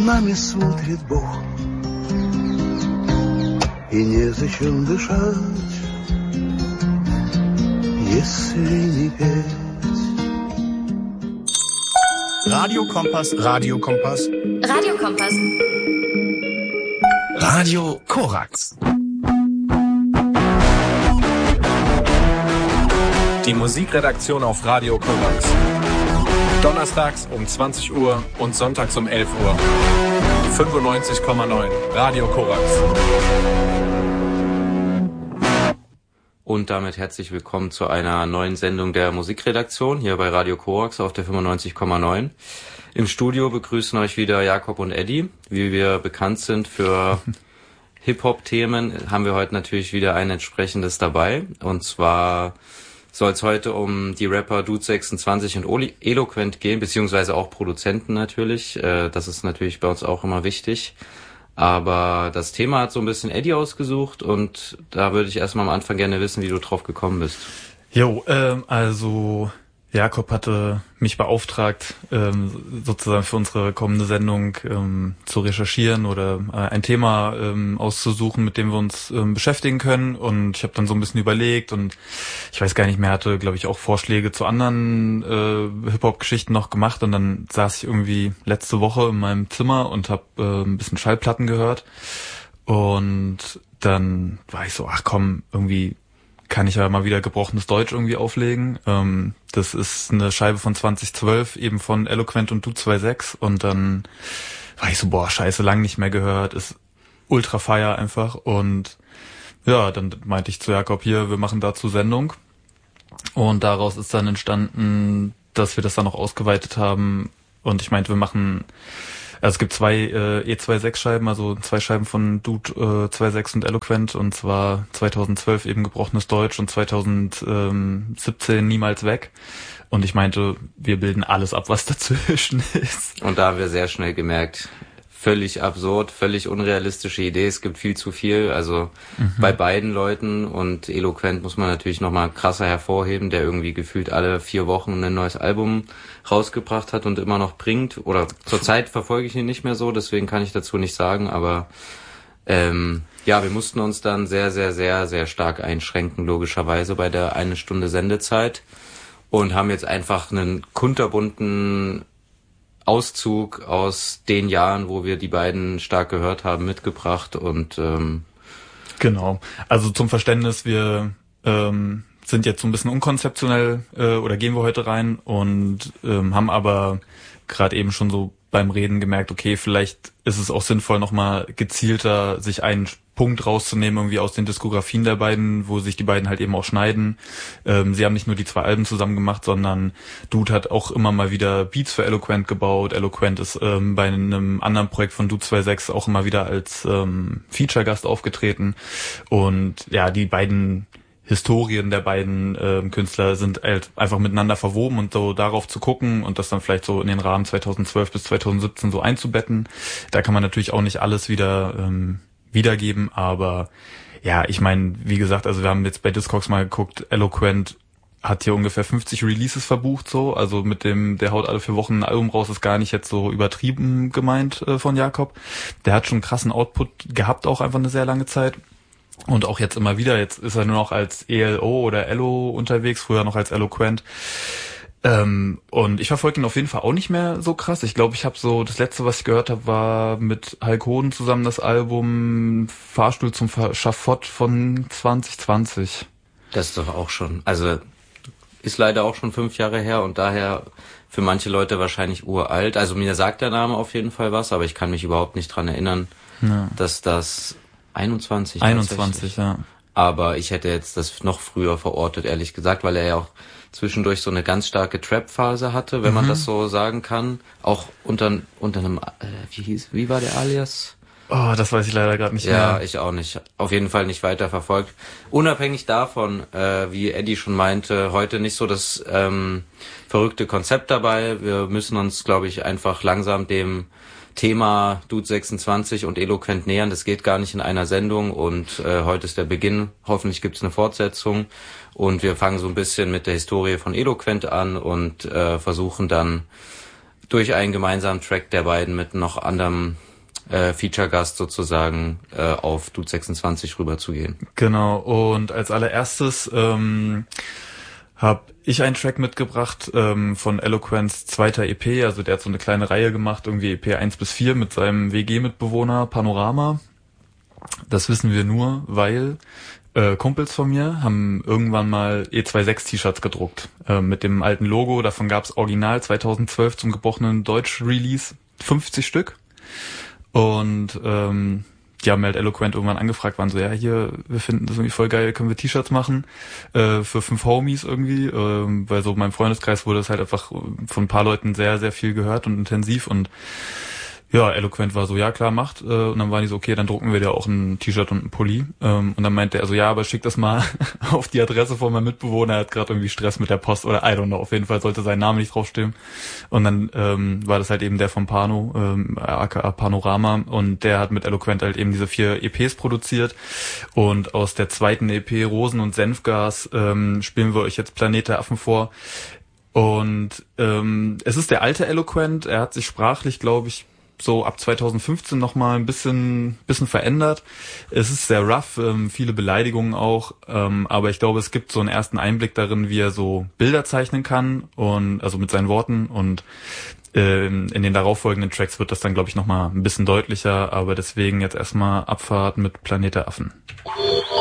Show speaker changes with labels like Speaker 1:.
Speaker 1: нами смотрит Бог, и незачем дышать, если не петь.
Speaker 2: Radio Kompass. Radio Kompass.
Speaker 3: Radio Kompass.
Speaker 2: Radio Korax. Die Musikredaktion auf Radio Korax. Donnerstags um 20 Uhr und sonntags um 11 Uhr. 95,9 Radio Korax.
Speaker 4: Und damit herzlich willkommen zu einer neuen Sendung der Musikredaktion hier bei Radio Korax auf der 95,9. Im Studio begrüßen euch wieder Jakob und Eddie. Wie wir bekannt sind für Hip-Hop-Themen, haben wir heute natürlich wieder ein entsprechendes dabei. Und zwar soll es heute um die Rapper Dude 26 und Eloquent gehen, beziehungsweise auch Produzenten natürlich. Das ist natürlich bei uns auch immer wichtig. Aber das Thema hat so ein bisschen Eddie ausgesucht und da würde ich erstmal am Anfang gerne wissen, wie du drauf gekommen bist.
Speaker 5: Also Jakob hatte mich beauftragt, sozusagen für unsere kommende Sendung zu recherchieren oder ein Thema auszusuchen, mit dem wir uns beschäftigen können. Und ich habe dann so ein bisschen überlegt und ich weiß gar nicht mehr, hatte, glaube ich, auch Vorschläge zu anderen Hip-Hop-Geschichten noch gemacht. Und dann saß ich irgendwie letzte Woche in meinem Zimmer und habe ein bisschen Schallplatten gehört. Und dann war ich so, ach komm, irgendwie kann ich ja mal wieder gebrochenes Deutsch irgendwie auflegen. Das ist eine Scheibe von 2012, eben von Eloquent und Dude 26. Und dann war ich so, scheiße, lang nicht mehr gehört, ist ultra fire einfach. Und ja, dann meinte ich zu Jakob, hier, wir machen dazu Sendung. Und daraus ist dann entstanden, dass wir das dann noch ausgeweitet haben. Und ich meinte, wir machen, also es gibt zwei E26-Scheiben, also 2 Scheiben von Dude 26 und Eloquent, und zwar 2012 eben gebrochenes Deutsch und 2017 Niemals weg. Und ich meinte, wir bilden alles ab, was dazwischen ist.
Speaker 4: Und da haben wir sehr schnell gemerkt, völlig absurd, völlig unrealistische Idee, es gibt viel zu viel, also bei beiden Leuten. Und Eloquent muss man natürlich nochmal krasser hervorheben, der irgendwie gefühlt alle 4 Wochen ein neues Album rausgebracht hat und immer noch bringt. Oder zurzeit verfolge ich ihn nicht mehr so, deswegen kann ich dazu nicht sagen, aber wir mussten uns dann sehr, sehr, sehr, sehr stark einschränken, logischerweise bei der 1 Stunde Sendezeit, und haben jetzt einfach einen kunterbunten Auszug aus den Jahren, wo wir die beiden stark gehört haben, mitgebracht. Und
Speaker 5: genau, also zum Verständnis, wir sind jetzt so ein bisschen unkonzeptionell oder gehen wir heute rein und haben aber gerade eben schon so beim Reden gemerkt, okay, vielleicht ist es auch sinnvoll, nochmal gezielter sich einen Punkt rauszunehmen, irgendwie aus den Diskografien der beiden, wo sich die beiden halt eben auch schneiden. Sie haben nicht nur die 2 Alben zusammen gemacht, sondern Dude hat auch immer mal wieder Beats für Eloquent gebaut. Eloquent ist bei einem anderen Projekt von Dude 26 auch immer wieder als Feature-Gast aufgetreten. Und ja, die beiden Historien der beiden Künstler sind halt einfach miteinander verwoben, und so darauf zu gucken und das dann vielleicht so in den Rahmen 2012 bis 2017 so einzubetten. Da kann man natürlich auch nicht alles wiedergeben, aber ja, ich meine, wie gesagt, also wir haben jetzt bei Discogs mal geguckt, Eloquent hat hier ungefähr 50 Releases verbucht, so, also mit dem, der haut alle 4 Wochen ein Album raus, ist gar nicht jetzt so übertrieben gemeint von Jakob. Der hat schon einen krassen Output gehabt, auch einfach eine sehr lange Zeit. Und auch jetzt immer wieder, jetzt ist er nur noch als ELO oder Elo unterwegs, früher noch als Eloquent. Und ich verfolge ihn auf jeden Fall auch nicht mehr so krass. Ich glaube, ich habe so, das letzte, was ich gehört habe, war mit Hulk Hoden zusammen das Album Fahrstuhl zum Schafott von 2020.
Speaker 4: Das ist doch auch schon, also ist leider auch schon 5 Jahre her und daher für manche Leute wahrscheinlich uralt. Also mir sagt der Name auf jeden Fall was, aber ich kann mich überhaupt nicht dran erinnern, dass das 21,
Speaker 5: ja.
Speaker 4: Aber ich hätte jetzt das noch früher verortet, ehrlich gesagt, weil er ja auch zwischendurch so eine ganz starke Trap-Phase hatte, wenn man das so sagen kann. Auch unter einem, wie war der Alias?
Speaker 5: Oh, das weiß ich leider gerade nicht mehr.
Speaker 4: Ja, ich auch nicht. Auf jeden Fall nicht weiter verfolgt. Unabhängig davon, wie Eddie schon meinte, heute nicht so das verrückte Konzept dabei. Wir müssen uns, glaube ich, einfach langsam dem Thema Dude 26 und Eloquent nähern. Das geht gar nicht in einer Sendung und heute ist der Beginn. Hoffentlich gibt es eine Fortsetzung und wir fangen so ein bisschen mit der Historie von Eloquent an und versuchen dann durch einen gemeinsamen Track der beiden mit noch anderem Feature-Gast sozusagen auf Dude 26 rüberzugehen.
Speaker 5: Genau, und als allererstes habe ich einen Track mitgebracht von Eloquents zweiter EP, also der hat so eine kleine Reihe gemacht, irgendwie EP 1-4 mit seinem WG-Mitbewohner Panorama. Das wissen wir nur, weil Kumpels von mir haben irgendwann mal E26-T-Shirts gedruckt mit dem alten Logo. Davon gab's original 2012 zum gebrochenen Deutsch-Release 50 Stück. Und die haben halt Eloquent irgendwann angefragt, waren so, ja, hier, wir finden das irgendwie voll geil, können wir T-Shirts machen für 5 Homies irgendwie, weil so in meinem Freundeskreis wurde das halt einfach von ein paar Leuten sehr, sehr viel gehört und intensiv und ja, Eloquent war so, ja klar, macht. Und dann waren die so, okay, dann drucken wir dir auch ein T-Shirt und ein Pulli. Und dann meinte er so, ja, aber schick das mal auf die Adresse von meinem Mitbewohner, er hat gerade irgendwie Stress mit der Post oder I don't know, auf jeden Fall sollte sein Name nicht draufstehen. Und dann war das halt eben der von Pano, aka Panorama, und der hat mit Eloquent halt eben diese 4 EPs produziert. Und aus der zweiten EP Rosen und Senfgas spielen wir euch jetzt Planet der Affen vor. Und es ist der alte Eloquent, er hat sich sprachlich, glaube ich, so ab 2015 nochmal ein bisschen verändert. Es ist sehr rough, viele Beleidigungen auch, aber ich glaube, es gibt so einen ersten Einblick darin, wie er so Bilder zeichnen kann und also mit seinen Worten und in den darauffolgenden Tracks wird das dann, glaube ich, nochmal ein bisschen deutlicher, aber deswegen jetzt erstmal Abfahrt mit Planet der Affen.